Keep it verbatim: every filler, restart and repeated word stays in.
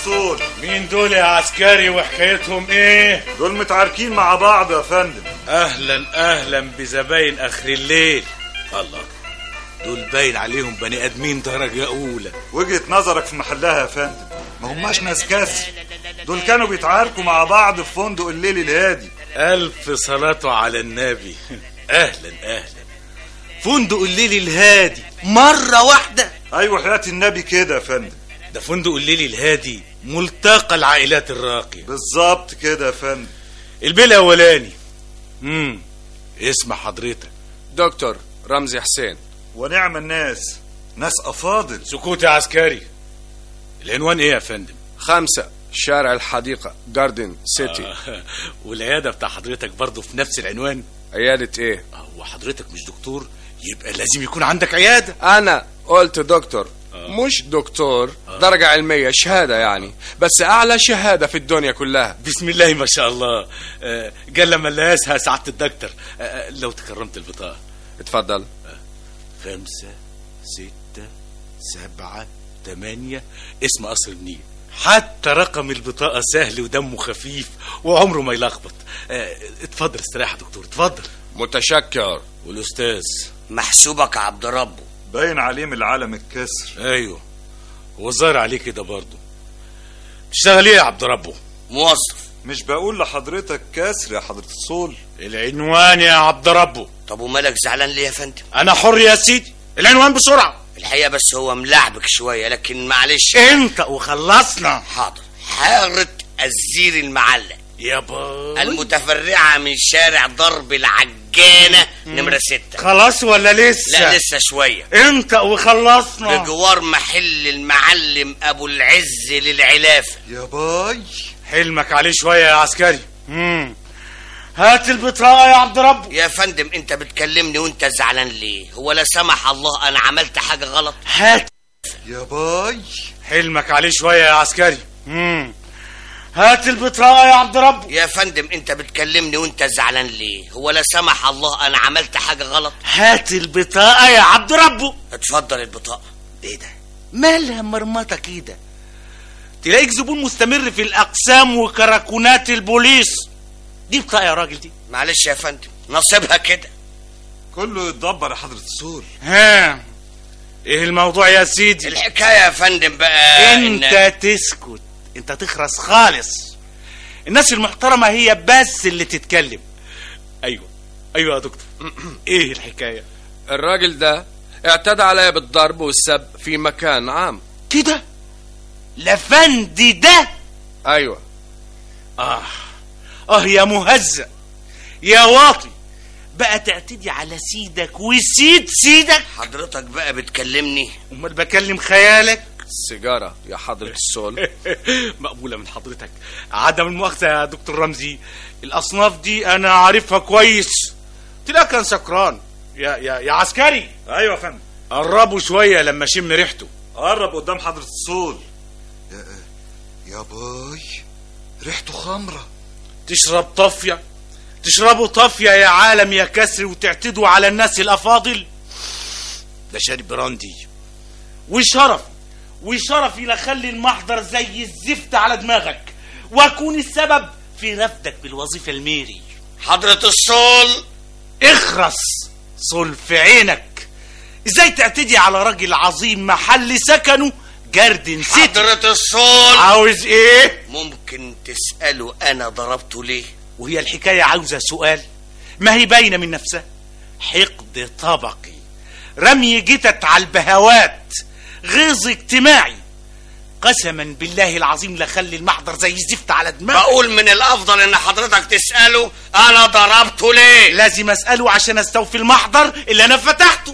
الصول. مين دول يا عسكري وحكايتهم ايه؟ دول متعاركين مع بعض يا فندم. اهلا اهلا بزباين اخر الليل. الله، دول باين عليهم بني ادمين درجه اولى. وجهة نظرك في محلها يا فندم، ما هماش ناس كسر، دول كانوا بيتعاركوا مع بعض في فندق الليل الهادي. الف صلاة على النبي. اهلا اهلا. فندق الليل الهادي مرة واحدة؟ ايوه حياة النبي كده يا فندم. ده فندق الليل الهادي ملتقى العائلات الراقية. بالظبط كده يا فندم. البيت الاولاني. امم اسم حضرتك؟ دكتور رمزي حسين. ونعم الناس، ناس افاضل. سكوت يا عسكري. العنوان ايه يا فندم؟ خمسة شارع الحديقة جاردن سيتي. آه. والعيادة بتاع حضرتك برضو في نفس العنوان؟ عيادة ايه؟ هو حضرتك مش دكتور؟ يبقى لازم يكون عندك عيادة. انا قلت دكتور. آه. مش دكتور. آه. درجة علمية، شهادة يعني، بس اعلى شهادة في الدنيا كلها. بسم الله ما شاء الله. آه. قال ملاسها سعادة الدكتور. آه. لو تكرمت البطاقة. اتفضل. آه. خمسة ستة سبعة تمانية اسم قصر النيل. حتى رقم البطاقة سهل ودمه خفيف وعمره ما يلخبط. اه اتفضل استريح يا دكتور، اتفضل. متشكر. والأستاذ؟ محسوبك عبد ربه. باين عليه من العالم الكسر. ايوه، هو ظاهر عليه كده برضه. تشتغل ايه يا عبد ربه؟ موظف. مش بقول لحضرتك كسر يا حضرة الصول؟ العنوان يا عبد ربه. طب ومالك زعلان ليه يا فندم؟ انا حر يا سيدي، العنوان بسرعة. الحقيقة بس هو ملعبك شوية، لكن معلش. انت وخلصنا. حاضر. حارة الزير المعلق يا باي، المتفرعة من شارع ضرب العجانة نمرة ستة. خلاص ولا لسه؟ لا لسه شوية. انت وخلصنا. بجوار محل المعلم ابو العز للعلافة. يا باي حلمك عليه شوية يا عسكري. مم. هات البطاقة يا عبد ربه. يا فندم انت بتكلمني وانت زعلان ليه؟ هو لا سمح الله انا عملت حاجة غلط؟ هات. يا باي حلمك عليه شوية يا عسكري. مم. هات البطاقة يا عبد ربه. يا فندم انت بتكلمني وانت زعلان ليه؟ هو لا سمح الله انا عملت حاجة غلط؟ هات البطاقة يا عبد ربه. اتفضل البطاقة. ايه ده؟ مالها مرمطة كده؟ تلاقيك زبون مستمر في الاقسام وكراكونات البوليس. دي بطاقة يا راجل دي؟ معلش يا فندم، نصيبها كده. كله يتدبر يا حضرة الصول. ها، ايه الموضوع يا سيدي؟ الحكاية يا فندم بقى انت إن... تسكت، انت تخرس خالص. الناس المحترمة هي بس اللي تتكلم. ايوه ايوه يا دكتور. ايه الحكاية؟ الراجل ده اعتدى عليا بالضرب والسب في مكان عام. كده؟ لفندي ده؟ ايوه. اه اه يا مهزأ يا واطي، بقى تعتدي على سيدك وسيد سيدك. حضرتك بقى بتكلمني؟ امال بكلم خيالك. سيجارة يا حضرة الصول. مقبولة من حضرتك. عدم المؤاخذة يا دكتور رمزي، الأصناف دي أنا عارفها كويس. تلاقي كان سكران. يا يا يا عسكري. ايوه يا فندم. قربوا شوية لما شم ريحته. قرب قدام حضرة الصول. يا يا باي ريحته خمرة. تشرب طافية؟ تشربوا طافية يا عالم يا كسر وتعتدوا على الناس الأفاضل؟ ده شارب براندي. وشرف وشرفي لخلي المحضر زي الزفت على دماغك واكون السبب في رفضك بالوظيفة الميري. حضرة الصول. اخرس صول في عينك. ازاي تعتدي على راجل عظيم محل سكنه جاردن سيتي؟ حضرة الصول. عاوز ايه؟ ممكن تسأله انا ضربته ليه؟ وهي الحكاية عاوزة سؤال؟ ما هي باينة من نفسها. حقد طبقي، رمي جتت على البهوات، غيظ اجتماعي. قسما بالله العظيم لخلي المحضر زي الزفت على دماغك. بقول من الافضل ان حضرتك تسأله انا ضربته ليه. لازم اسأله عشان استوفي المحضر اللي انا فتحته.